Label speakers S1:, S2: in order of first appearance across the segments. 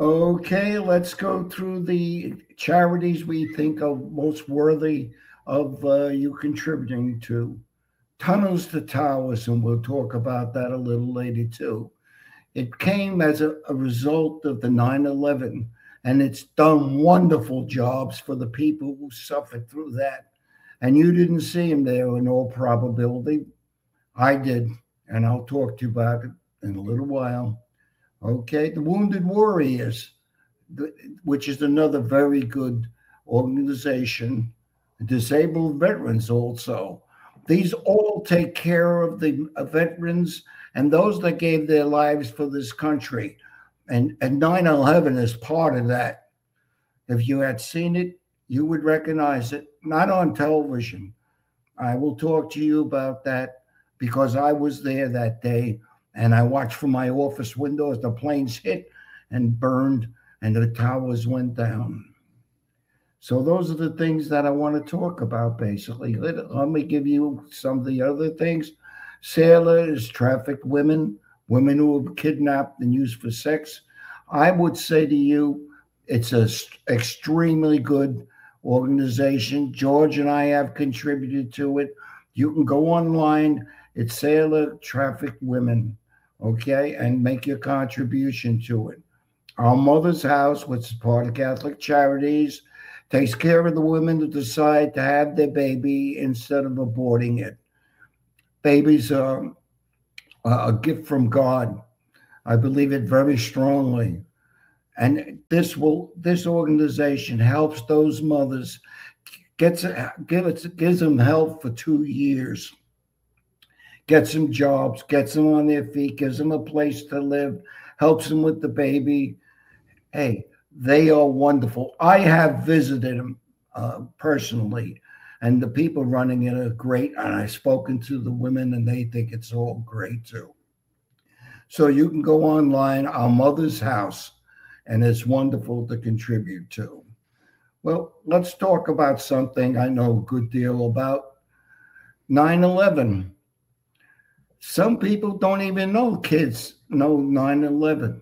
S1: Okay, let's go through the charities we think are most worthy of you contributing to. Tunnels to Towers, and we'll talk about that a little later too. It came as a result of the 9/11, and it's done wonderful jobs for the people who suffered through that. And you didn't see him there in all probability. I did, and I'll talk to you about it in a little while. Okay, the Wounded Warriors, which is another very good organization. Disabled veterans also. These all take care of the veterans and those that gave their lives for this country. And 9/11 is part of that. If you had seen it, you would recognize it, not on television. I will talk to you about that because I was there that day and I watched from my office window as the planes hit and burned and the towers went down. So those are the things that I want to talk about basically. Let me give you some of the other things. Sailors, trafficked women, women who were kidnapped and used for sex. I would say to you, it's an extremely good organization. George and I have contributed to it. You can go online. It's Sailor Trafficked Women, okay, and make your contribution to it. Our Mother's House, which is part of Catholic Charities, takes care of the women who decide to have their baby instead of aborting it. Babies are a gift from God. I believe it very strongly. And this organization helps those mothers, gives them help for 2 years, gets them jobs, gets them on their feet, gives them a place to live, helps them with the baby. Hey, they are wonderful. I have visited them personally, and the people running it are great. And I've spoken to the women, and they think it's all great too. So you can go online, Our Mother's House, and it's wonderful to contribute to. Well, let's talk about something I know a good deal about. 9/11. Some people don't even know, kids know 9/11.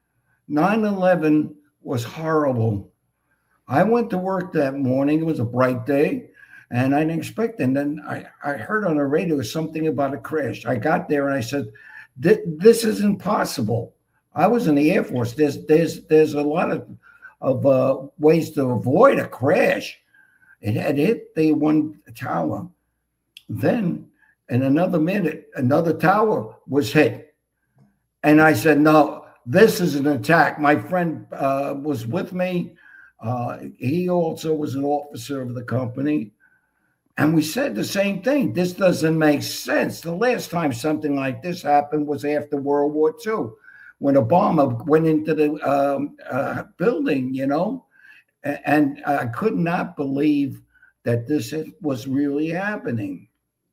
S1: 9/11 was horrible. I went to work that morning. It was a bright day, and I didn't expect it. And then I heard on the radio something about a crash. I got there and I said, this isn't possible. I was in the Air Force. There's a lot of ways to avoid a crash. It had hit the one tower. Then, in another minute, another tower was hit. And I said, no, this is an attack. My friend was with me. He also was an officer of the company. And we said the same thing. This doesn't make sense. The last time something like this happened was after World War II, when a bomber went into the building, and I could not believe that this was really happening.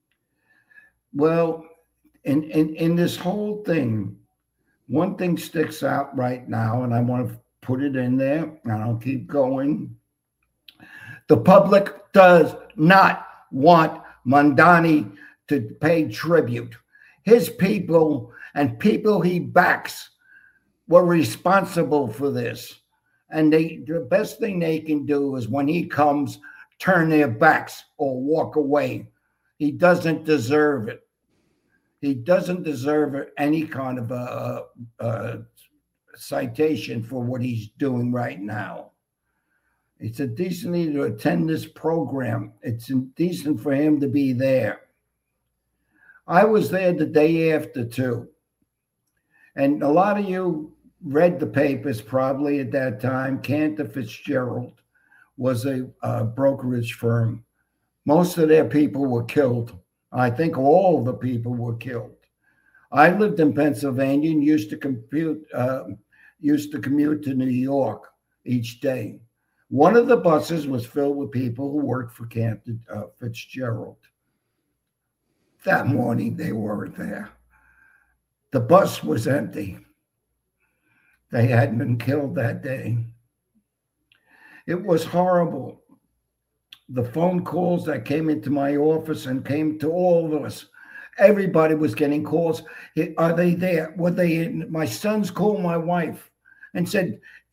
S1: Well, in this whole thing, one thing sticks out right now, and I want to put it in there, and I'll keep going. The public does not want Mamdani to pay tribute. His people and people he backs were responsible for this. And the best thing they can do is when he comes, turn their backs or walk away. He doesn't deserve it. He doesn't deserve any kind of a citation for what he's doing right now. It's a decent to attend this program. It's decent for him to be there. I was there the day after too. And a lot of you read the papers probably at that time. Cantor Fitzgerald was a brokerage firm. Most of their people were killed. I think all of the people were killed. I lived in Pennsylvania and used to commute to New York each day. One of the buses was filled with people who worked for Cantor Fitzgerald. That morning, they weren't there. The bus was empty. They hadn't been killed that day. It was horrible. The phone calls that came into my office and came to all of us, everybody was getting calls. Are they there? Were they in? My sons called my wife and said,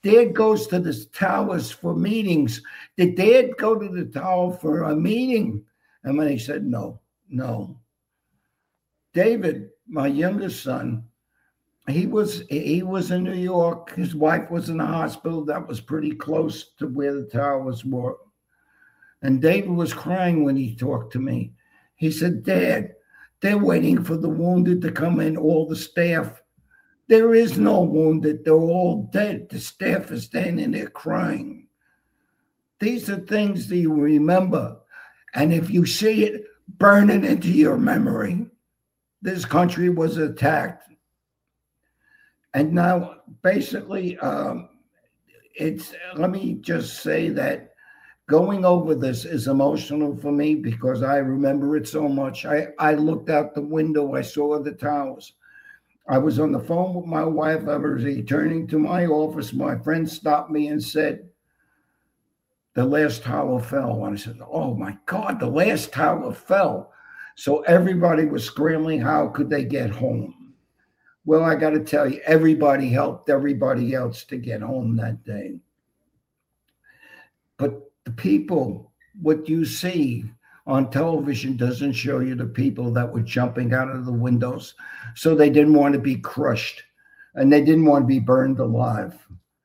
S1: Dad goes to the towers for meetings. Did Dad go to the tower for a meeting? And when he said, no, no. David, my youngest son, he was in New York. His wife was in the hospital. That was pretty close to where the towers were. And David was crying when he talked to me. He said, Dad, they're waiting for the wounded to come in, all the staff. There is no wounded. They're all dead. The staff is standing there crying. These are things that you remember. And if you see it, burn it into your memory. This country was attacked. And now, basically, let me just say that going over this is emotional for me because I remember it so much. I looked out the window. I saw the towers. I was on the phone with my wife. I was returning to my office. My friend stopped me and said, the last tower fell. And I said, oh, my God, the last tower fell. So everybody was scrambling. How could they get home? Well, I got to tell you, everybody helped everybody else to get home that day. But the people, what you see on television doesn't show you the people that were jumping out of the windows. So they didn't want to be crushed and they didn't want to be burned alive.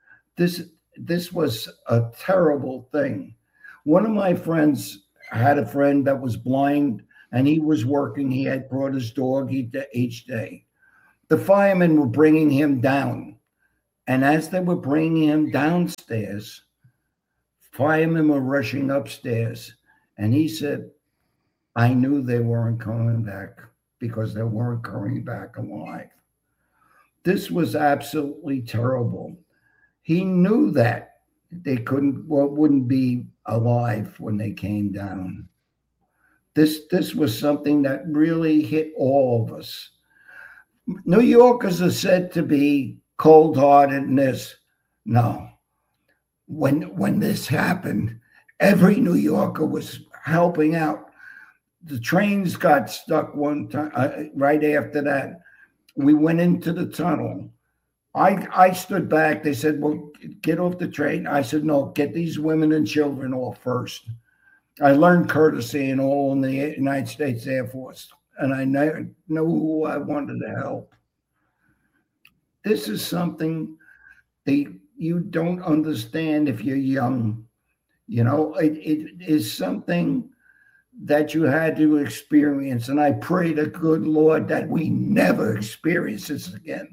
S1: This was a terrible thing. One of my friends had a friend that was blind and he was working. He had brought his dog each day. The firemen were bringing him down. And as they were bringing him downstairs, firemen were rushing upstairs. And he said, I knew they weren't coming back because they weren't coming back alive. This was absolutely terrible. He knew that they wouldn't be alive when they came down. This was something that really hit all of us. New Yorkers are said to be cold-hearted in this. No. When this happened, every New Yorker was helping out. The trains got stuck one time. Right after that, we went into the tunnel. I stood back. They said, well, get off the train. I said, no, get these women and children off first. I learned courtesy and all in the United States Air Force. And I never knew who I wanted to help. This is something that you don't understand if you're young. You know, it is something that you had to experience. And I pray to good Lord that we never experience this again.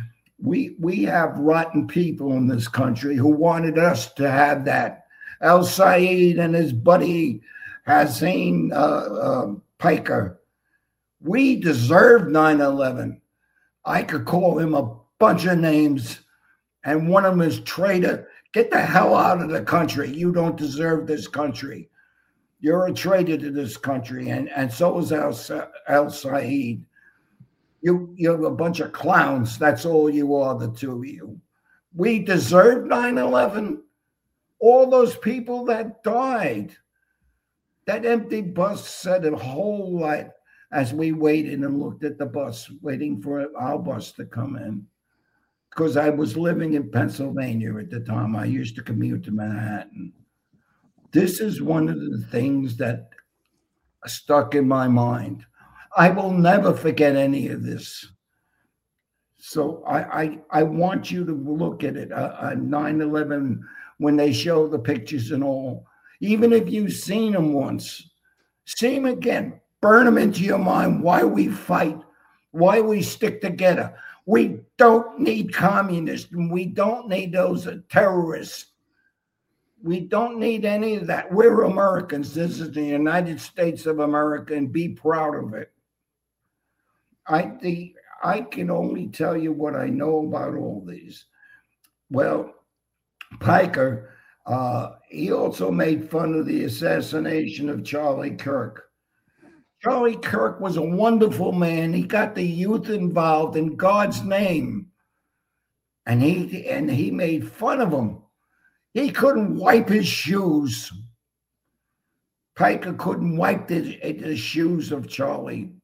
S1: We have rotten people in this country who wanted us to have that. Al Saeed and his buddy Hussein Piker. We deserved 9/11. I could call him a bunch of names, and one of them is traitor. Get the hell out of the country. You don't deserve this country. You're a traitor to this country, and so is Al Saeed. You're a bunch of clowns. That's all you are, the two of you. We deserve 9/11. All those people that died. That empty bus said a whole lot as we waited and looked at the bus, waiting for our bus to come in. Because I was living in Pennsylvania at the time. I used to commute to Manhattan. This is one of the things that stuck in my mind. I will never forget any of this. So I want you to look at it, 9/11, when they show the pictures and all. Even if you've seen them once, see them again. Burn them into your mind. Why we fight, why we stick together. We don't need communists, and we don't need those terrorists. We don't need any of that. We're Americans. This is the United States of America, and be proud of it. I can only tell you what I know about all these. Well, Piker, he also made fun of the assassination of Charlie Kirk. Charlie Kirk was a wonderful man. He got the youth involved in God's name, and he made fun of him. He couldn't wipe his shoes. Piker couldn't wipe the shoes of Charlie.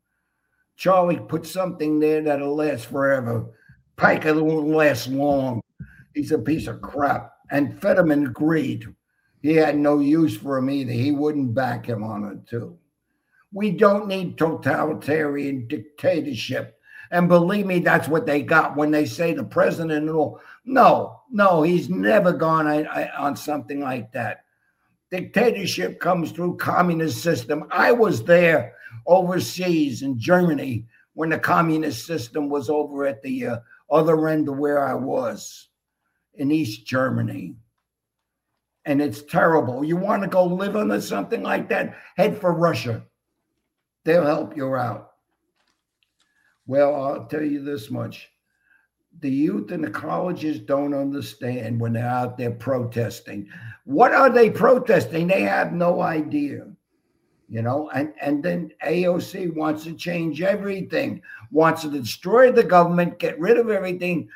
S1: Charlie put something there that'll last forever. Piker won't last long. He's a piece of crap. And Fetterman agreed. He had no use for him either. He wouldn't back him on it, too. We don't need totalitarian dictatorship. And believe me, that's what they got when they say the president. No, he's never gone on something like that. Dictatorship comes through communist system. I was there overseas in Germany when the communist system was over at the other end of where I was in East Germany. And it's terrible. You want to go live under something like that? Head for Russia. They'll help you out. Well, I'll tell you this much. The youth in the colleges don't understand when they're out there protesting. What are they protesting? They have no idea, and then AOC wants to change everything, wants to destroy the government, get rid of everything.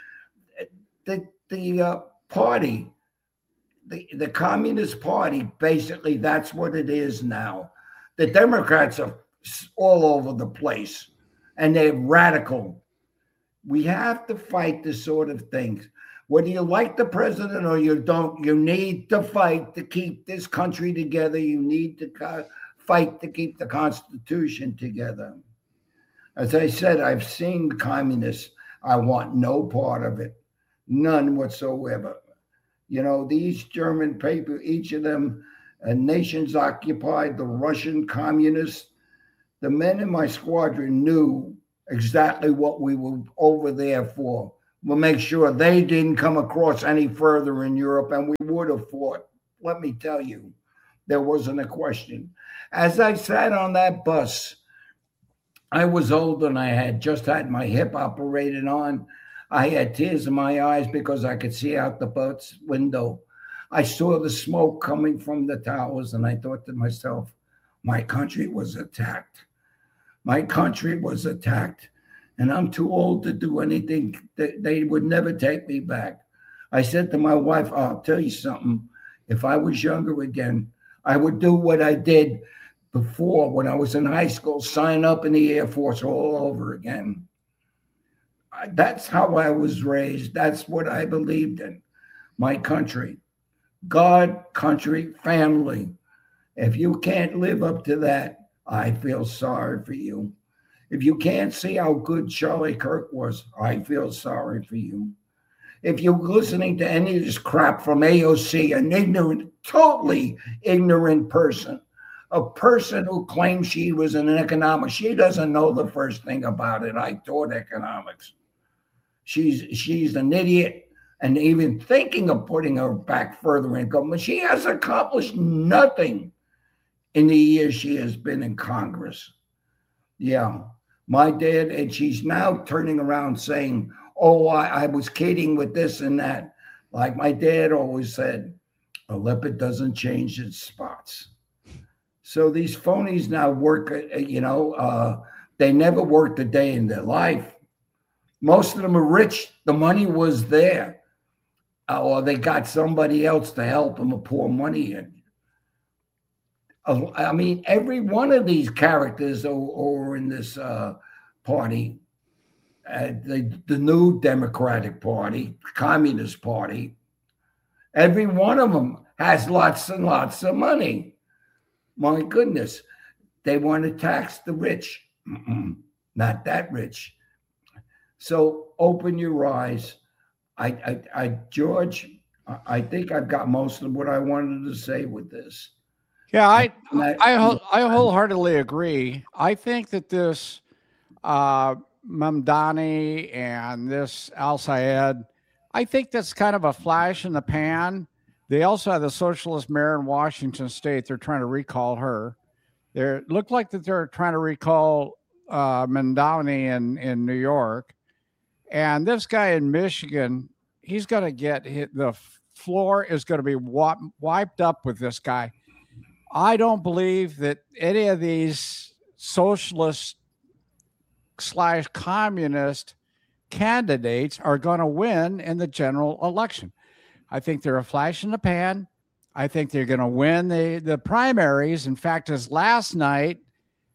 S1: The party, the Communist Party, basically, that's what it is now. The Democrats are all over the place, and they're radical. We have to fight this sort of things. Whether you like the president or you don't, you need to fight to keep this country together. You need to fight to keep the Constitution together. As I said, I've seen the communists. I want no part of it, none whatsoever. These German papers, each of them, nations occupied, the Russian communists, the men in my squadron knew exactly what we were over there for. We'll make sure they didn't come across any further in Europe, and we would have fought. Let me tell you, there wasn't a question. As I sat on that bus, I was old and I had just had my hip operated on. I had tears in my eyes because I could see out the bus window. I saw the smoke coming from the towers, and I thought to myself, my country was attacked. My country was attacked, and I'm too old to do anything. They would never take me back. I said to my wife, I'll tell you something. If I was younger again, I would do what I did before when I was in high school, sign up in the Air Force all over again. That's how I was raised. That's what I believed in. My country, God, country, family. If you can't live up to that, I feel sorry for you. If you can't see how good Charlie Kirk was, I feel sorry for you. If you're listening to any of this crap from AOC, an ignorant, totally ignorant person, a person who claims she was in economics, she doesn't know the first thing about it. I taught economics. She's an idiot, and even thinking of putting her back further in government, she has accomplished nothing in the years she has been in Congress. Yeah, my dad, and she's now turning around saying, oh, I was kidding with this and that. Like my dad always said, a leopard doesn't change its spots. So these phonies now work, they never worked a day in their life. Most of them are rich. The money was there. Or they got somebody else to help them pour money in. I mean, every one of these characters are in this party, the new Democratic Party, Communist Party, every one of them has lots and lots of money. My goodness, they want to tax the rich. Not that rich. So open your eyes. George, I think I've got most of what I wanted to say with this.
S2: Yeah, I wholeheartedly agree. I think that this Mamdani and this Al-Sayed, I think that's kind of a flash in the pan. They also have the socialist mayor in Washington State. They're trying to recall her. It looked like that they're trying to recall Mamdani in New York. And this guy in Michigan, he's going to get hit. The floor is going to be wiped up with this guy. I don't believe that any of these socialist / communist candidates are going to win in the general election. I think they're a flash in the pan. I think they're going to win the primaries. In fact, as last night,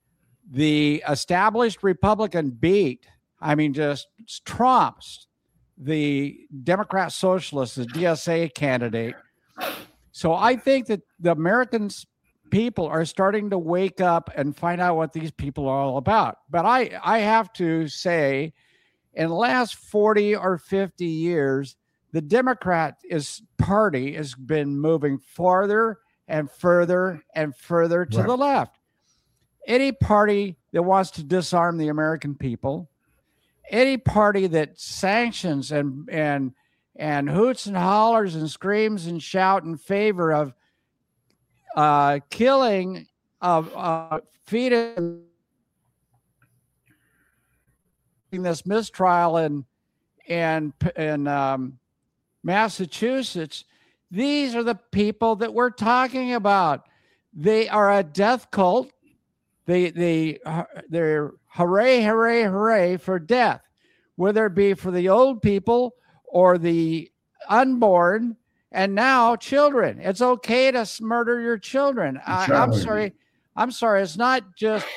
S2: the established Republican just trumps the Democrat Socialist, the DSA candidate. So I think that the Americans people are starting to wake up and find out what these people are all about. But I have to say, in the last 40 or 50 years, the Democrat party has been moving farther and further and further to the left. Any party that wants to disarm the American people, any party that sanctions and hoots and hollers and screams and shout in favor of killing of fetus, this mistrial in Massachusetts. These are the people that we're talking about. They are a death cult. They're hooray, hooray, hooray for death, whether it be for the old people or the unborn, and now children. It's okay to murder your children. I'm sorry. It's not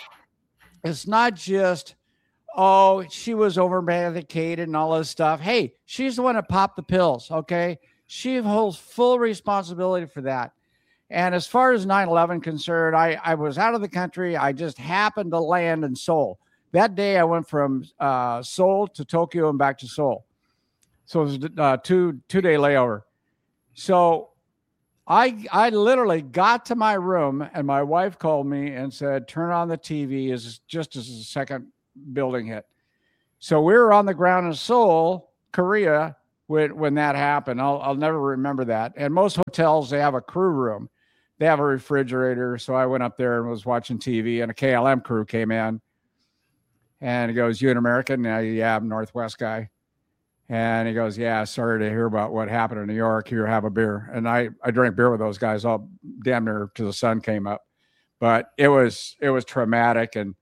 S2: just, oh, she was over medicated and all this stuff. Hey, she's the one that popped the pills. Okay. She holds full responsibility for that. And as far as 9/11 concerned, I was out of the country. I just happened to land in Seoul. That day I went from Seoul to Tokyo and back to Seoul. So it was a two-day layover. So I literally got to my room and my wife called me and said, turn on the TV just as the second building hit. So we were on the ground in Seoul, Korea, when that happened. I'll never remember that. And most hotels, they have a crew room. They have a refrigerator. So I went up there and was watching TV, and a KLM crew came in. And he goes, you an American? Yeah, I'm Northwest guy. And he goes, yeah, sorry to hear about what happened in New York. Here, have a beer. And I drank beer with those guys all damn near till the sun came up. But it was traumatic. And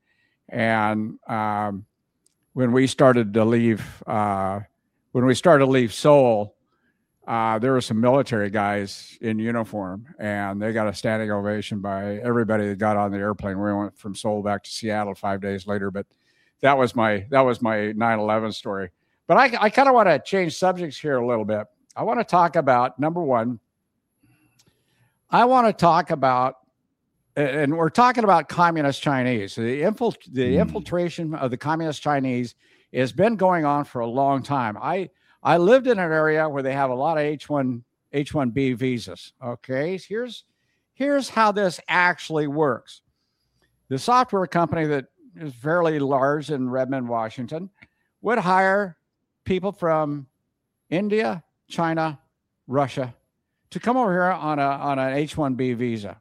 S2: when we started to leave Seoul, there were some military guys in uniform, and they got a standing ovation by everybody that got on the airplane. We went from Seoul back to Seattle 5 days later, but that was my 9/11 story. But I kind of want to change subjects here a little bit. I want to talk about, number one, and we're talking about communist Chinese. The infiltration of the communist Chinese has been going on for a long time. I lived in an area where they have a lot of H-1B visas. Okay, here's how this actually works. The software company that is fairly large in Redmond, Washington, would hire people from India, China, Russia to come over here on an H-1B visa.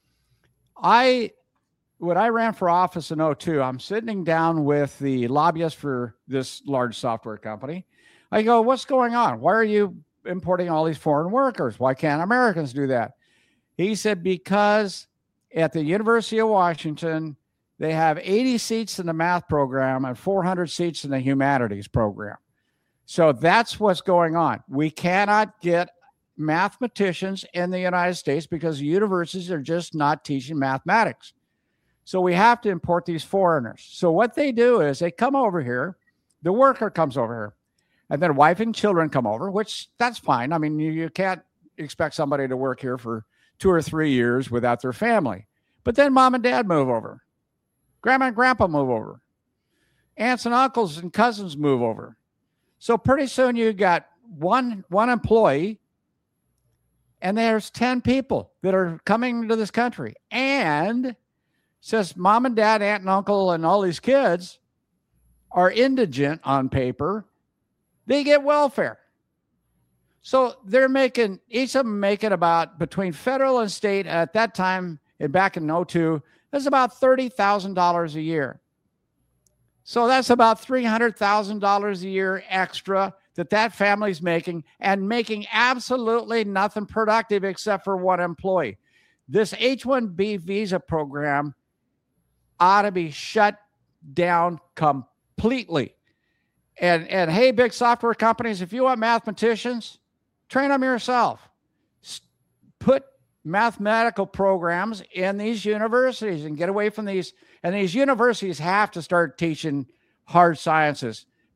S2: When I ran for office in 2002, I'm sitting down with the lobbyist for this large software company. I go, what's going on? Why are you importing all these foreign workers? Why can't Americans do that? He said, because at the University of Washington, they have 80 seats in the math program and 400 seats in the humanities program. So that's what's going on. We cannot get mathematicians in the United States because the universities are just not teaching mathematics. So we have to import these foreigners. So what they do is they come over here, the worker comes over here, and then wife and children come over, which that's fine. I mean, you can't expect somebody to work here for 2 or 3 years without their family. But then mom and dad move over. Grandma and grandpa move over. Aunts and uncles and cousins move over. So pretty soon you got one employee, and there's 10 people that are coming to this country. And since mom and dad, aunt and uncle, and all these kids are indigent on paper, they get welfare. So they're making, each of them making about, between federal and state at that time, and back in 2002, that's about $30,000 a year. So that's about $300,000 a year extra that family's making, and making absolutely nothing productive except for one employee. This H-1B visa program ought to be shut down completely. And hey, big software companies, if you want mathematicians, train them yourself. Put mathematical programs in these universities and get away from these. And these universities have to start teaching hard sciences,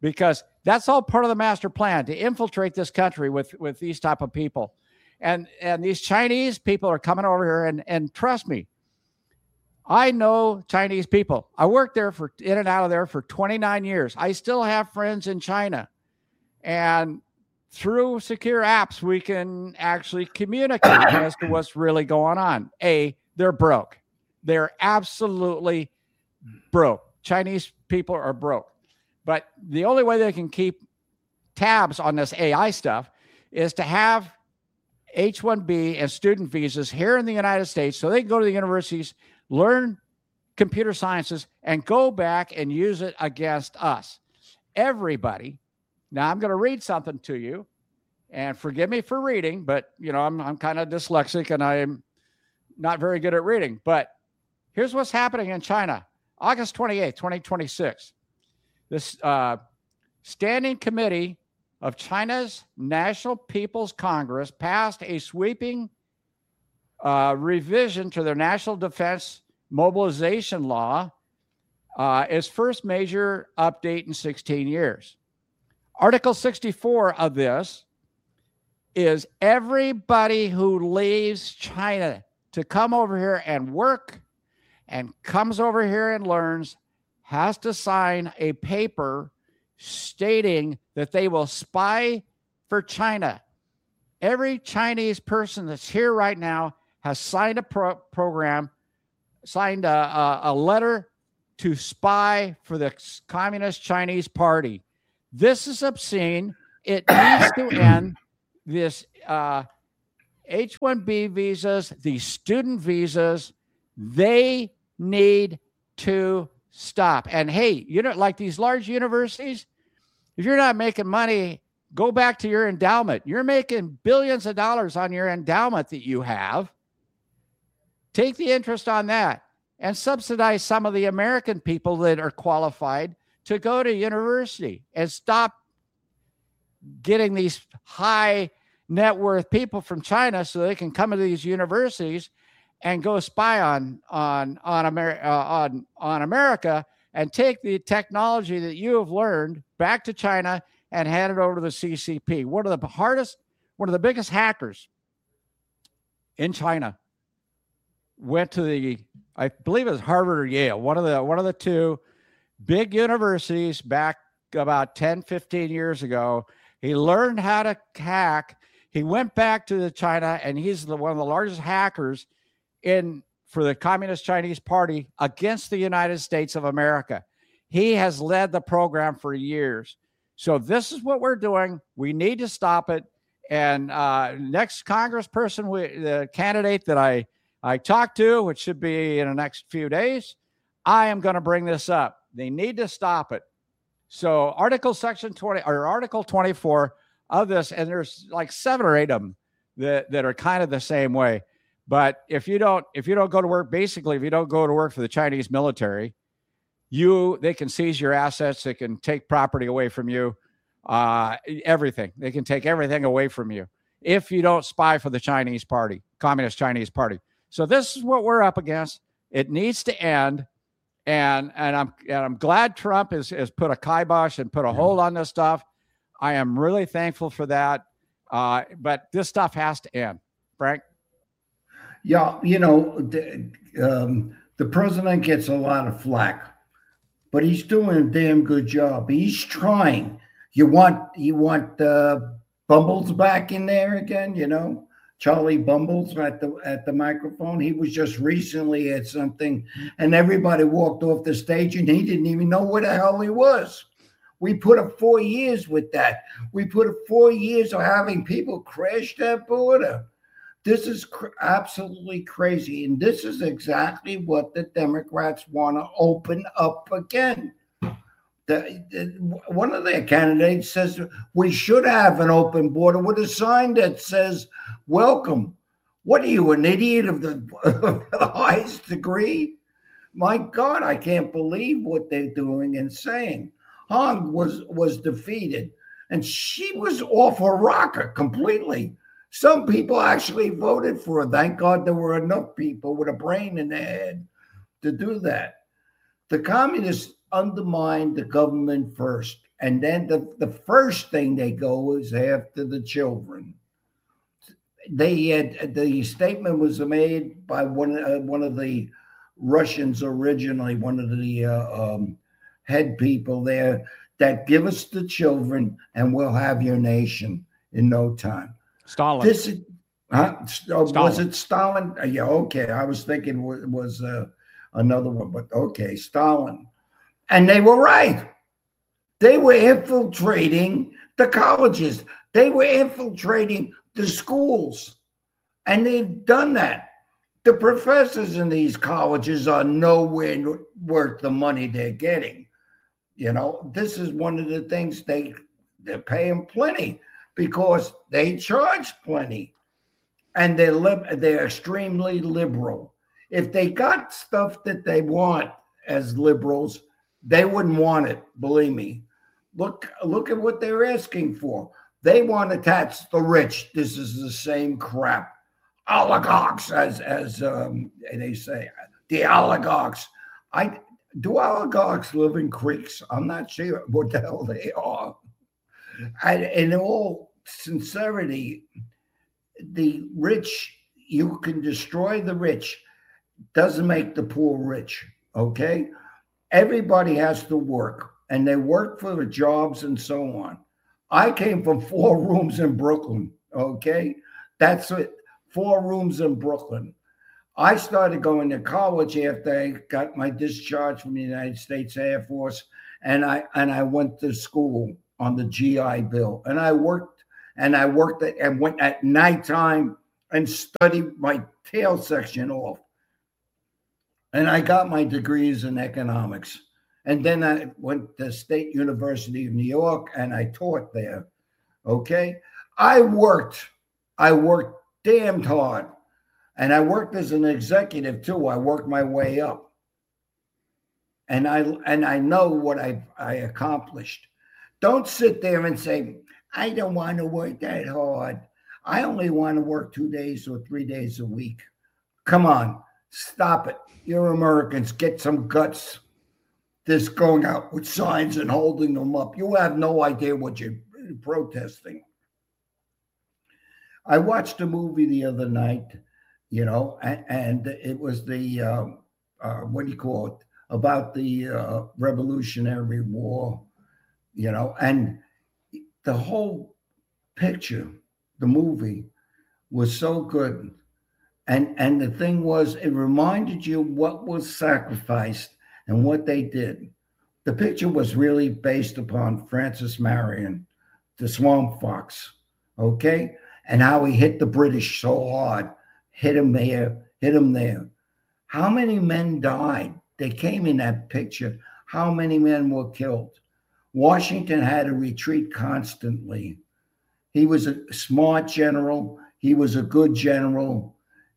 S2: because that's all part of the master plan to infiltrate this country with these type of people. And these Chinese people are coming over here, and trust me, I know Chinese people. I worked there in and out of there for 29 years. I still have friends in China. And through secure apps, we can actually communicate as to what's really going on. They're broke. They're absolutely broke. Chinese people are broke. But the only way they can keep tabs on this AI stuff is to have H-1B and student visas here in the United States so they can go to the universities, learn computer sciences, and go back and use it against us. Everybody. Now, I'm going to read something to you, and forgive me for reading, but, I'm kind of dyslexic, and I'm not very good at reading. But here's what's happening in China. August 28th, 2026. This Standing Committee of China's National People's Congress passed a sweeping revision to their national defense mobilization law, its first major update in 16 years. Article 64 of this is everybody who leaves China to come over here and work and comes over here and learns has to sign a paper stating that they will spy for China. Every Chinese person that's here right now has signed a program, signed a letter to spy for the Communist Chinese Party. This is obscene. It needs to end. This H-1B visas, these student visas, they need to stop. And hey, like these large universities, if you're not making money, go back to your endowment. You're making billions of dollars on your endowment that you have. Take the interest on that and subsidize some of the American people that are qualified to go to university, and stop getting these high net worth people from China so they can come to these universities and go spy on America and take the technology that you have learned back to China and hand it over to the CCP. One of the biggest hackers in China went to I believe it was Harvard or Yale, one of the two big universities back about 10, 15 years ago. He learned how to hack. He went back to China, and he's one of the largest hackers for the Communist Chinese Party against the United States of America. He has led the program for years. So this is what we're doing. We need to stop it. And next congressperson, the candidate that I talked to, which should be in the next few days, I am going to bring this up. They need to stop it. So Article 24 of this, and there's like 7 or 8 of them that are kind of the same way. But if you don't go to work, basically, if you don't go to work for the Chinese military, they can seize your assets. They can take property away from you, everything. They can take everything away from you if you don't spy for the Chinese Party, Communist Chinese Party. So this is what we're up against. It needs to end. And I'm glad Trump has put a kibosh and put a hold on this stuff. I am really thankful for that. But this stuff has to end. Frank?
S1: Yeah, the president gets a lot of flack, but he's doing a damn good job. He's trying. You want Bumbles back in there again, Charlie Bumbles at the microphone. He was just recently at something, and everybody walked off the stage, and he didn't even know where the hell he was. We put up 4 years with that. We put up 4 years of having people crash that border. This is absolutely crazy, and this is exactly what the Democrats want to open up again. One of their candidates says we should have an open border with a sign that says welcome. What are you, an idiot of the highest degree? My God, I can't believe what they're doing and saying. Hong was defeated, and she was off her rocker completely. Some people actually voted for her. Thank God there were enough people with a brain in their head to do that. The communists undermined the government first, And then the first thing they go is after the children. The statement was made by one of the Russians originally, one of the head people there, that give us the children and we'll have your nation in no time.
S2: Stalin.
S1: Was it Stalin? Yeah, okay. I was thinking it was another one, but okay, Stalin. And they were right. They were infiltrating the colleges. They were infiltrating the schools. And they've done that. The professors in these colleges are nowhere worth the money they're getting. This is one of the things they're paying plenty because they charge plenty. And they're extremely liberal. If they got stuff that they want as liberals, they wouldn't want it, believe me. Look at what they're asking for. They want to tax the rich. This is the same crap. Oligarchs, as they say, the oligarchs. Do oligarchs live in creeks? I'm not sure what the hell they are. And in all sincerity, the rich, you can destroy the rich, doesn't make the poor rich, okay? Everybody has to work, and they work for the jobs and so on. I came from 4 rooms in Brooklyn, okay? That's it, 4 rooms in Brooklyn. I started going to college after I got my discharge from the United States Air Force, and I went to school on the GI Bill, and I worked and went at nighttime and studied my tail section off. And I got my degrees in economics. And then I went to State University of New York and I taught there. Okay. I worked damned hard. And I worked as an executive too. I worked my way up. And I know what I accomplished. Don't sit there and say, I don't want to work that hard. I only want to work 2 days or 3 days a week. Come on, stop it. You're Americans. Get some guts. This going out with signs and holding them up. You have no idea what you're protesting. I watched a movie the other night, and it was the, what do you call it? About the Revolutionary War, and the whole picture, the movie, was so good. And the thing was, it reminded you what was sacrificed and what they did. The picture was really based upon Francis Marion, the Swamp Fox, okay? And how he hit the British so hard, hit him there. How many men died? They came in that picture. How many men were killed? Washington had to retreat constantly. He was a smart general. He was a good general.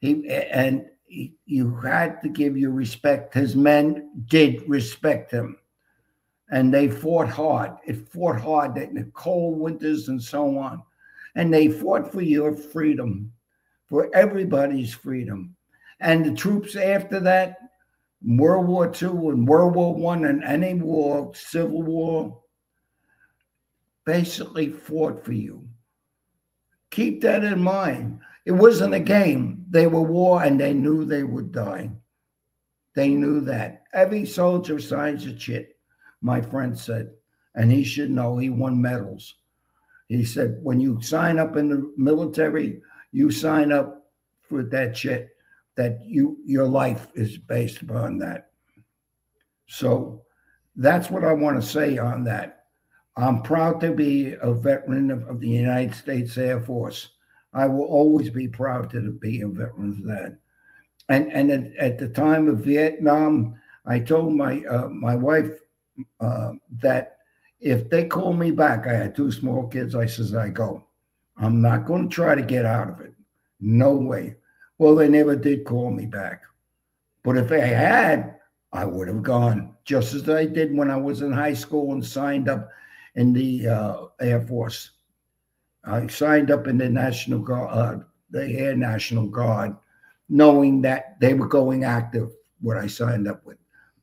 S1: You had to give your respect. His men did respect him. And they fought hard. It fought hard in the cold winters and so on. And they fought for your freedom, for everybody's freedom. And the troops after that, World War II and World War I and any war, Civil War, basically fought for you. Keep that in mind. It wasn't a game. They were war and they knew they would die. They knew that. Every soldier signs a chit, my friend said, and he should know he won medals. He said, when you sign up in the military, you sign up for that chit, that your life is based upon that. So that's what I want to say on that. I'm proud to be a veteran of the United States Air Force. I will always be proud to be a veteran of that. And at the time of Vietnam, I told my wife that if they call me back, I had 2 small kids, I says, I go. I'm not going to try to get out of it. No way. Well, they never did call me back. But if they had, I would have gone, just as I did when I was in high school and signed up in the Air Force. I signed up in the National Guard, the Air National Guard, knowing that they were going active, what I signed up with.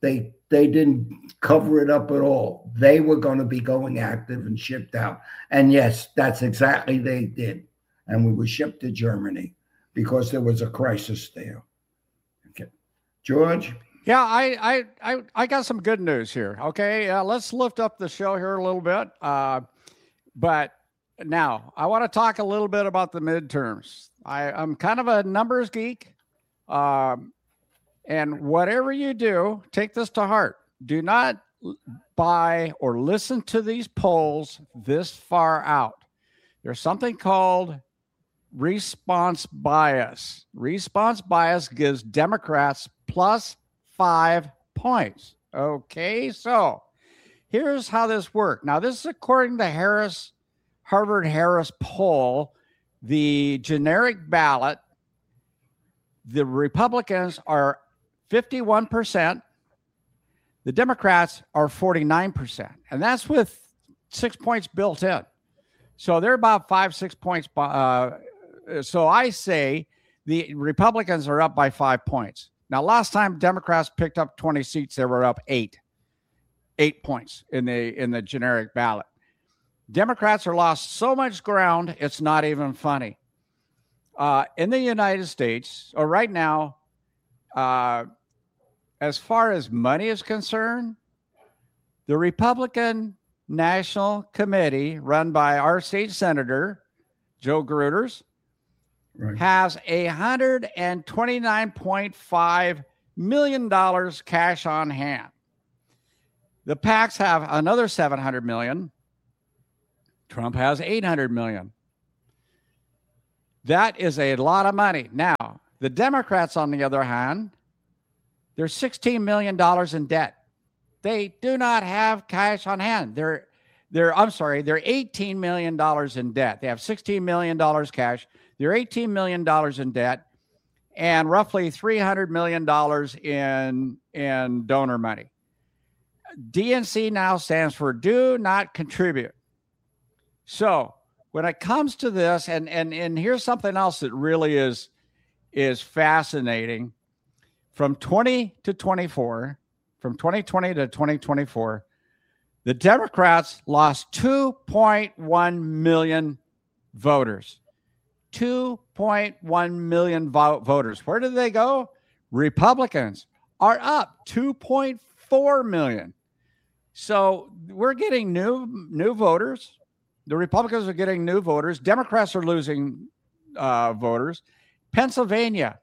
S1: They didn't cover it up at all. They were going to be going active and shipped out. And yes, that's exactly they did. And we were shipped to Germany because there was a crisis there. Okay, George.
S2: Yeah, I got some good news here. Okay, let's lift up the show here a little bit. But now I want to talk a little bit about the midterms. I'm kind of a numbers geek. And whatever you do, take this to heart. Do not buy or listen to these polls this far out. There's something called response bias. Response bias gives Democrats plus 5 points. Okay, so here's how this worked. Now, this is according to Harvard-Harris poll, the generic ballot. The Republicans are 51%. The Democrats are 49%. And that's with 6 points built in. So they're about 5-6 points. So I say the Republicans are up by 5 points. Now, last time Democrats picked up 20 seats, they were up 8 points in the generic ballot. Democrats are lost so much ground, it's not even funny. In the United States, or right now, as far as money is concerned, the Republican National Committee, run by our state senator, Joe Gruters, has $129.5 million cash on hand. The PACs have another $700 million. Trump has $800 million. That is a lot of money. Now, the Democrats, on the other hand, they're $16 million in debt. They do not have cash on hand. They're $18 million in debt. They have $16 million cash. They're $18 million in debt and roughly $300 million in donor money. DNC now stands for Do Not Contribute. So when it comes to this, and here's something else that really is fascinating. From 2020 to 2024, the Democrats lost 2.1 million voters. 2.1 million voters. Where did they go? Republicans are up 2.4 million. So we're getting new voters. The Republicans are getting new voters. Democrats are losing voters. Pennsylvania,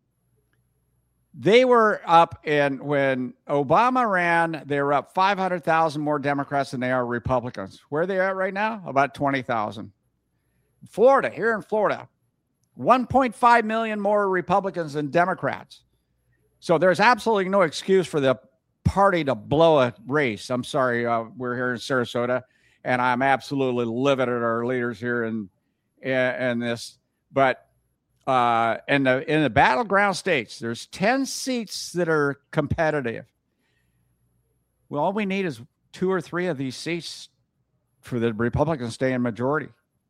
S2: they were up, and when Obama ran, they were up 500,000 more Democrats than they are Republicans. Where are they at right now? About 20,000. Florida, here in Florida, 1.5 million more Republicans than Democrats. So there's absolutely no excuse for the party to blow a race. I'm sorry, we're here in Sarasota, and I'm absolutely livid at our leaders here in this. But in the battleground states, there's 10 seats that are competitive. Well, all we need is 2 or 3 of these seats for the Republicans to stay in majority.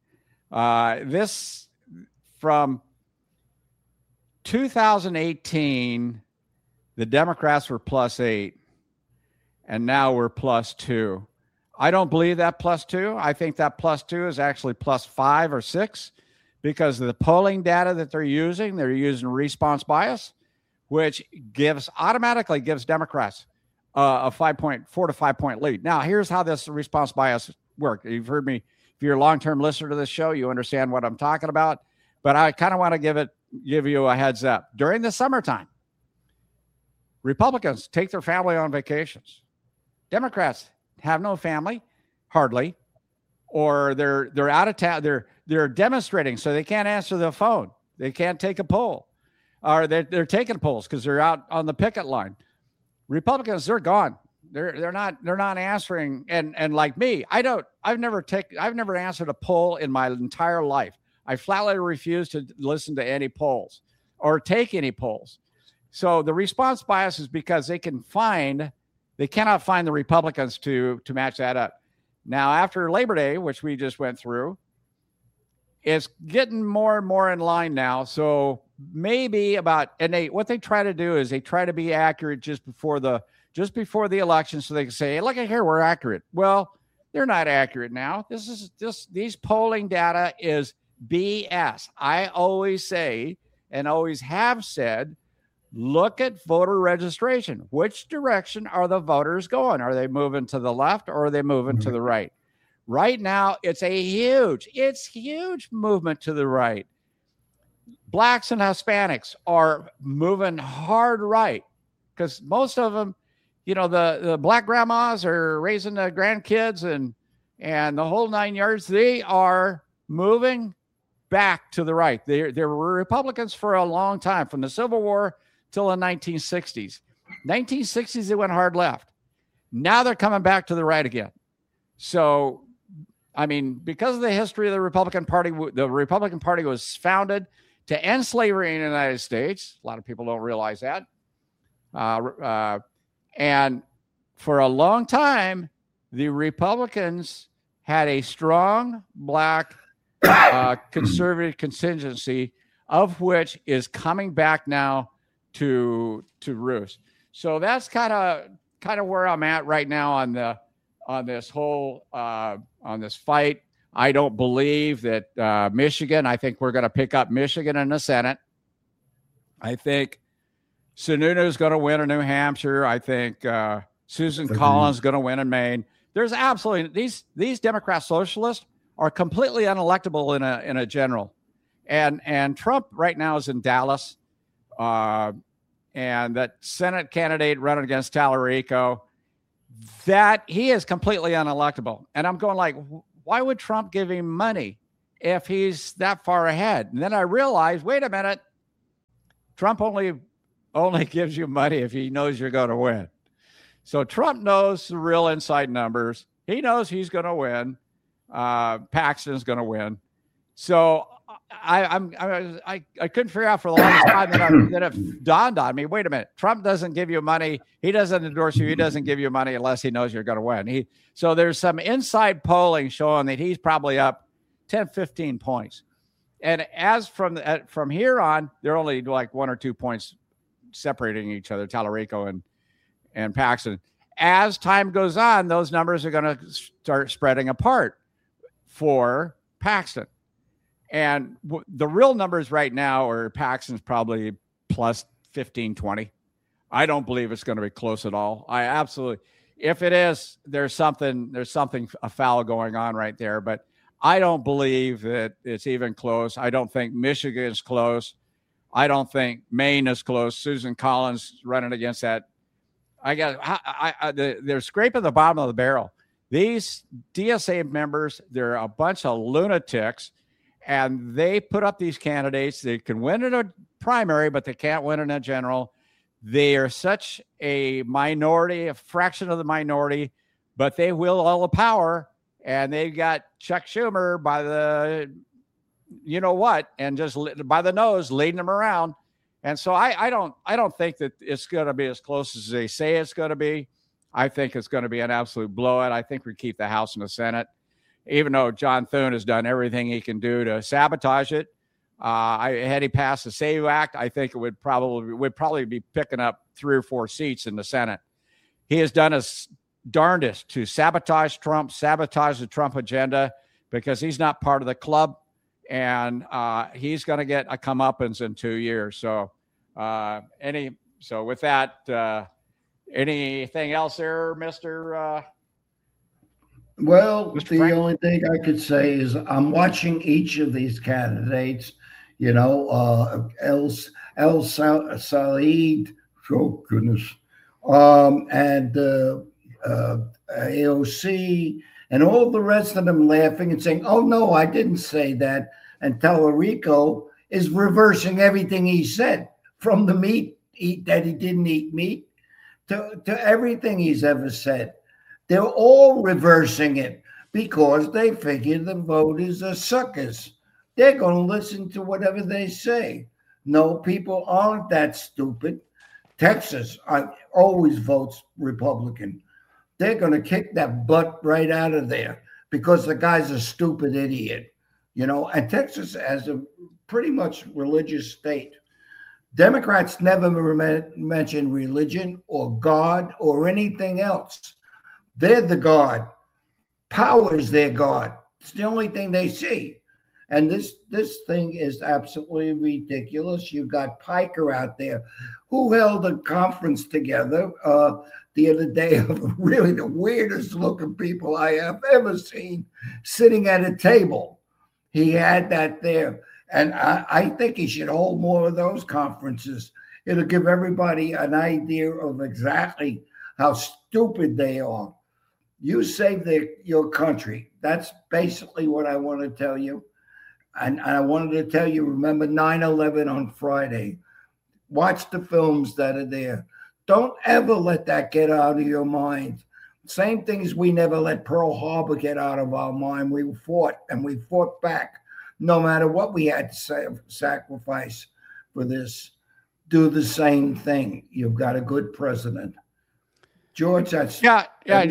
S2: This from 2018, the Democrats were +8, and now we're +2. I don't believe that +2. I think that +2 is actually +5 or 6 because of the polling data that they're using. They're using response bias, which automatically gives Democrats a 4 to 5 point lead. Now, here's how this response bias works. You've heard me. If you're a long-term listener to this show, you understand what I'm talking about. But I kind of want to give you a heads up. During the summertime, Republicans take their family on vacations. Democrats have no family, hardly, or they're out of town. They're demonstrating, so they can't answer the phone. They can't take a poll, or they're taking polls because they're out on the picket line. Republicans, they're gone. They're not answering. And like me, I've never answered a poll in my entire life. I flatly refuse to listen to any polls or take any polls. So the response bias is because they cannot find the Republicans to match that up. Now, after Labor Day, which we just went through, it's getting more and more in line now. So maybe what they try to do is they try to be accurate just before the just before the election so they can say, hey, look at here, we're accurate. Well, they're not accurate now. These polling data is BS. I always say and always have said, look at voter registration. Which direction are the voters going? Are they moving to the left or are they moving to the right? Right now, it's huge movement to the right. Blacks and Hispanics are moving hard right because most of them, the black grandmas are raising the grandkids and the whole 9 yards. They are moving back to the right. They were Republicans for a long time, from the Civil War till the 1960s. 1960s, they went hard left. Now they're coming back to the right again. So, I mean, because of the history of the Republican Party was founded to end slavery in the United States. A lot of people don't realize that. And for a long time, the Republicans had a strong black conservative contingency, of which is coming back now to roost. So that's kind of where I'm at right now on this whole on this fight. I don't believe that Michigan. I think we're going to pick up Michigan in the Senate. I think Sununu is going to win in New Hampshire. I think Susan Collins is going to win in Maine. There's absolutely these Democrat socialists are completely unelectable in a general, and Trump right now is in Dallas, and that Senate candidate running against Tallarico, that he is completely unelectable. And I'm going like, why would Trump give him money if he's that far ahead? And then I realized, wait a minute, Trump only gives you money if he knows you're going to win. So Trump knows the real inside numbers. He knows he's going to win. Paxton's going to win. So I couldn't figure out for the longest time that it dawned on me. Wait a minute. Trump doesn't give you money. He doesn't endorse you. He doesn't give you money unless he knows you're going to win. So there's some inside polling showing that he's probably up 10, 15 points. And as from here on, they're only like 1 or 2 points separating each other, Tallarico and Paxton. As time goes on, those numbers are going to start spreading apart for Paxton. And the real numbers right now are Paxton's probably plus 15, 20. I don't believe it's going to be close at all. If it is, there's something, a foul going on right there. But I don't believe that it's even close. I don't think Michigan is close. I don't think Maine is close. Susan Collins running against that. They're scraping the bottom of the barrel. These DSA members, they're a bunch of lunatics, and they put up these candidates. They can win in a primary, but they can't win in a general. They are such a minority, a fraction of the minority, but they wield all the power, and they've got Chuck Schumer by the and just by the nose leading them around. And so I don't think that it's going to be as close as they say it's going to be. I think it's going to be an absolute blowout. I think we keep the House and the Senate, even though John Thune has done everything he can do to sabotage it. Had he passed the SAVE Act, I think it would probably be picking up 3 or 4 seats in the Senate. He has done his darndest to sabotage Trump, sabotage the Trump agenda, because he's not part of the club, and he's going to get a comeuppance in 2 years. So, with that, anything else there, Mr.
S1: Well,
S2: Mr.
S1: the
S2: Frank?
S1: only thing I could say is I'm watching each of these candidates. El Said, oh goodness, and AOC, and all the rest of them laughing and saying, "Oh no, I didn't say that." And Tallarico is reversing everything he said, from the that he didn't eat meat to everything he's ever said. They're all reversing it because they figure the voters are suckers. They're going to listen to whatever they say. No, people aren't that stupid. Texas always votes Republican. They're going to kick that butt right out of there because the guy's a stupid idiot, and Texas has a pretty much religious state. Democrats never mention religion or God or anything else. They're the God. Power is their God. It's the only thing they see. And this thing is absolutely ridiculous. You've got Piker out there who held a conference together the other day of really the weirdest looking people I have ever seen sitting at a table. He had that there. And I think he should hold more of those conferences. It'll give everybody an idea of exactly how stupid they are. You save your country. That's basically what I want to tell you. And I wanted to tell you, remember 9/11 on Friday. Watch the films that are there. Don't ever let that get out of your mind. Same things we never let Pearl Harbor get out of our mind. We fought and we fought back. No matter what we had to sacrifice for this, do the same thing. You've got a good president. George, that's
S2: yeah.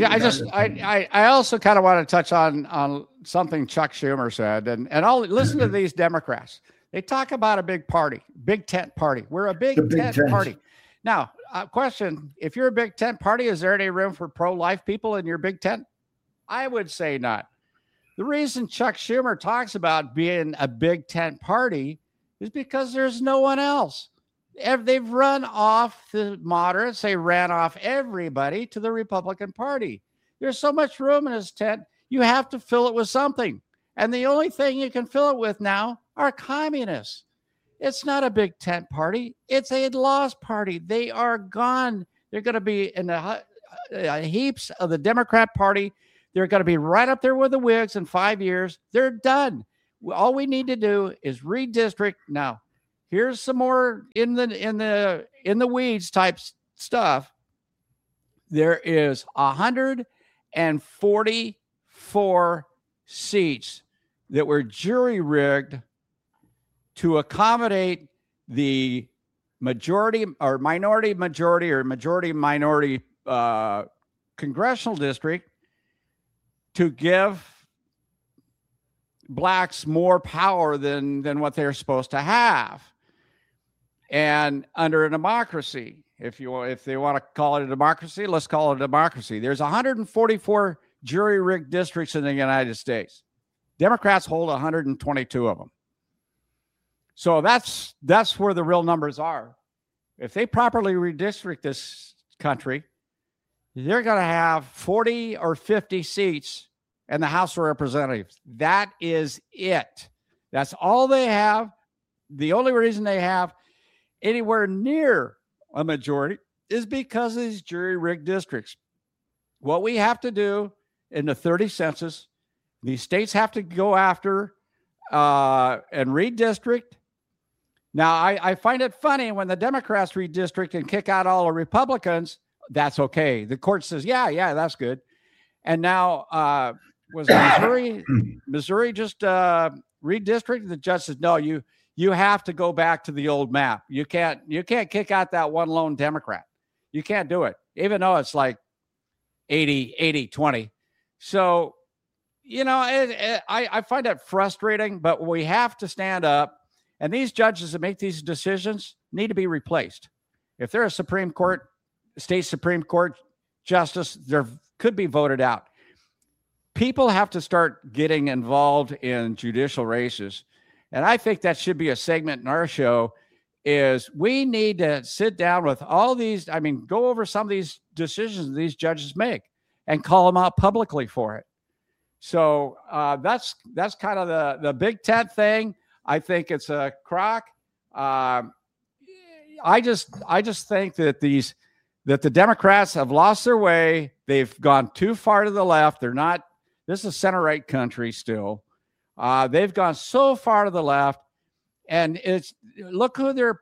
S2: I also kind of want to touch on something Chuck Schumer said, and I'll listen to these Democrats. They talk about a big party, big tent party. We're a big tent party. Now, question: if you're a big tent party, is there any room for pro-life people in your big tent? I would say not. The reason Chuck Schumer talks about being a big tent party is because there's no one else. They've run off the moderates. They ran off everybody to the Republican Party. There's so much room in his tent, you have to fill it with something. And the only thing you can fill it with now are communists. It's not a big tent party. It's a lost party. They are gone. They're going to be in the heaps of the Democrat Party. They're going to be right up there with the Whigs in 5 years. They're done. All we need to do is redistrict now. Here's some more in the weeds type stuff. There is 144 seats that were jury rigged to accommodate the majority congressional district to give blacks more power than what they're supposed to have. And under a democracy, if they want to call it a democracy, let's call it a democracy. There's 144 jury-rigged districts in the United States. Democrats hold 122 of them. So that's where the real numbers are. If they properly redistrict this country, they're going to have 40 or 50 seats in the House of Representatives. That is it. That's all they have. The only reason they have anywhere near a majority is because of these jury-rigged districts. What we have to do in the 30 census, these states have to go after and redistrict. Now, I find it funny when the Democrats redistrict and kick out all the Republicans. That's okay. The court says, yeah, that's good. And now was Missouri just redistricted? The judge says, no, you have to go back to the old map. You can't kick out that one lone Democrat. You can't do it, even though it's like 80-20. So, I find that frustrating, but we have to stand up. And these judges that make these decisions need to be replaced. If they're a state Supreme Court justice, they could be voted out. People have to start getting involved in judicial races. And I think that should be a segment in our show is we need to sit down with all these, go over some of these decisions these judges make and call them out publicly for it. So that's kind of the big tent thing. I think it's a crock. I just think that the Democrats have lost their way. They've gone too far to the left. They're not. This is center-right country still. They've gone so far to the left, and look who they're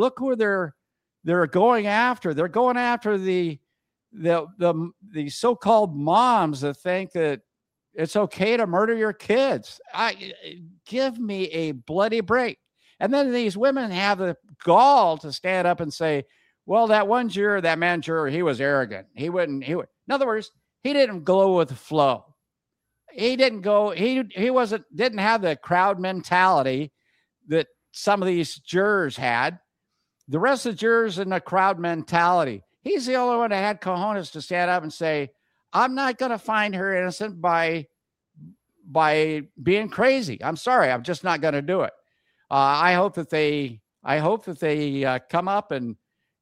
S2: going after. They're going after the so-called moms that think that it's okay to murder your kids. Give me a bloody break. And then these women have the gall to stand up and say, well, that one juror, that man juror, he was arrogant. He would. In other words, he didn't go with the flow. He didn't go, didn't have the crowd mentality that some of these jurors had. The rest of the jurors in the crowd mentality. He's the only one that had cojones to stand up and say, I'm not going to find her innocent by being crazy. I'm sorry. I'm just not going to do it. I hope that they come up and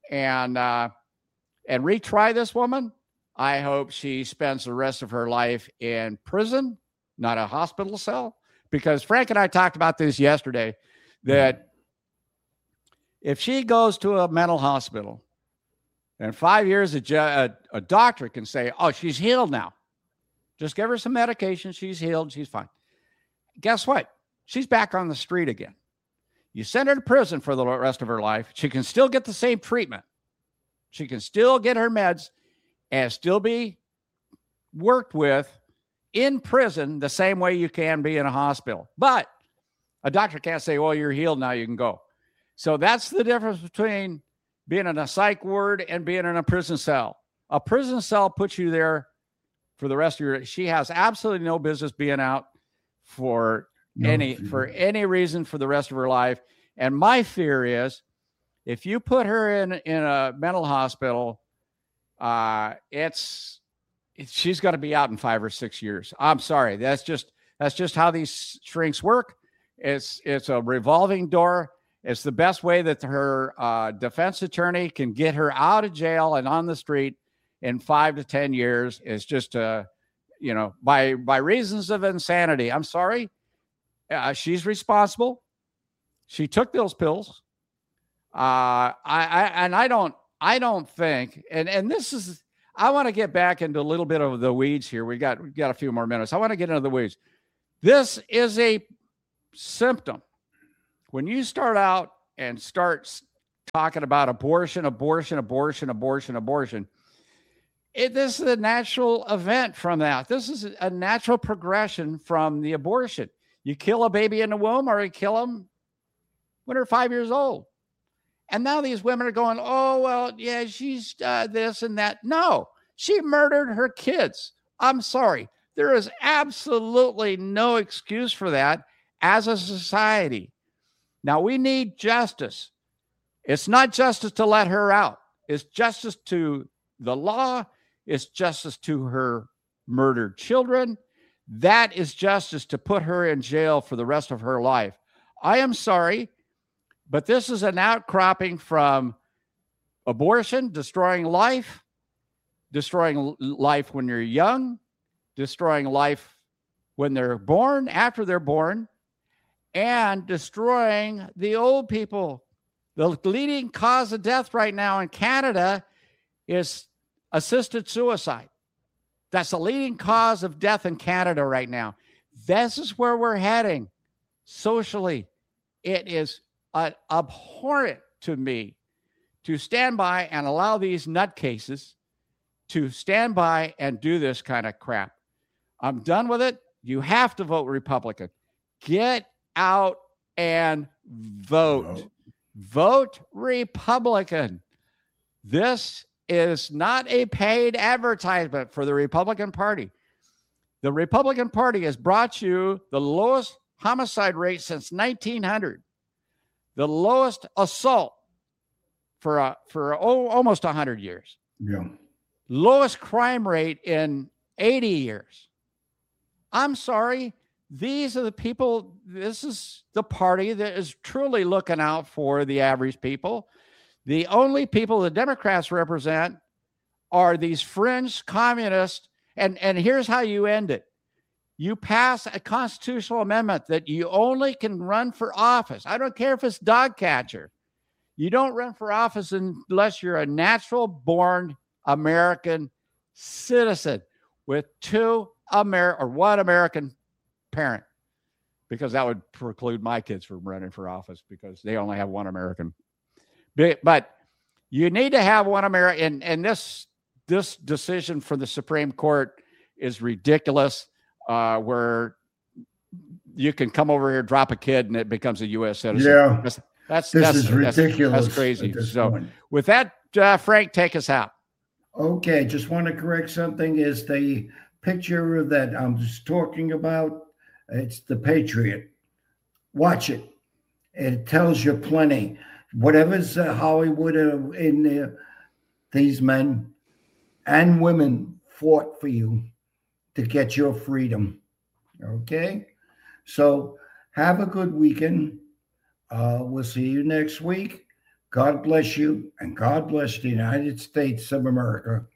S2: retry this woman. I hope she spends the rest of her life in prison, not a hospital cell, because Frank and I talked about this yesterday, that if she goes to a mental hospital in 5 years, a doctor can say, oh, she's healed now. Just give her some medication. She's healed. She's fine. Guess what? She's back on the street again. You send her to prison for the rest of her life. She can still get the same treatment. She can still get her meds and still be worked with in prison the same way you can be in a hospital. But a doctor can't say, well, you're healed now, you can go. So that's the difference between being in a psych ward and being in a prison cell. A prison cell puts you there for the rest of your. She has absolutely no business being out for any reason for the rest of her life. And my fear is, if you put her in a mental hospital, she's going to be out in 5 or 6 years. I'm sorry. That's just how these shrinks work. It's a revolving door. It's the best way that her defense attorney can get her out of jail and on the street in 5 to 10 years. Is just by reasons of insanity. I'm sorry. She's responsible. She took those pills. I don't think, and this is, I want to get back into a little bit of the weeds here. We got a few more minutes. I want to get into the weeds. This is a symptom. When you start out and start talking about abortion, this is a natural event from that. This is a natural progression from the abortion. You kill a baby in the womb, or you kill them when they're 5 years old. And now these women are going, oh, well, yeah, she's this and that. No, she murdered her kids. I'm sorry. There is absolutely no excuse for that as a society. Now, we need justice. It's not justice to let her out. It's justice to the law. It's justice to her murdered children. That is justice to put her in jail for the rest of her life. I am sorry, but this is an outcropping from abortion, destroying life when you're young, destroying life when they're born, after they're born, and destroying the old people. The leading cause of death right now in Canada is assisted suicide. That's the leading cause of death in Canada right now. This is where we're heading socially. It is abhorrent to me to stand by and allow these nutcases to stand by and do this kind of crap. I'm done with it. You have to vote Republican. Get out and vote. Vote Republican. This is not a paid advertisement for the Republican Party. The Republican Party has brought you the lowest homicide rate since 1900, the lowest assault for almost 100 years.
S1: Yeah.
S2: Lowest crime rate in 80 years. I'm sorry. These are the people. This is the party that is truly looking out for the average people. The only people the Democrats represent are these fringe communists. And here's how you end it. You pass a constitutional amendment that you only can run for office. I don't care if it's dog catcher. You don't run for office unless you're a natural born American citizen with one American parent, because that would preclude my kids from running for office because they only have one American. But you need to have one American, and this decision from the Supreme Court is ridiculous, where you can come over here, drop a kid, and it becomes a U.S. citizen.
S1: Yeah,
S2: that's
S1: ridiculous.
S2: That's crazy. So
S1: point.
S2: With that, Frank, take us out.
S1: Okay, just want to correct something. Is the picture that I'm just talking about? It's the Patriot. Watch it. It tells you plenty. whatever's Hollywood in there, these men and women fought for you to get your freedom. Okay? So have a good weekend. We'll see you next week. God bless you, and God bless the United States of America.